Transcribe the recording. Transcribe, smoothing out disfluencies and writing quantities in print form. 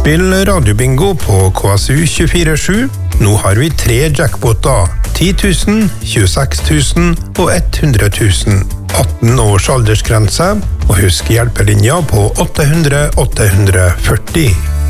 Spill radiobingo på KSU 24/7. Nå har vi 3 jackpoter. 10 000, 26 000 og 100 000. 18 års aldersgrense, og husk hjelpelinja på 800 840.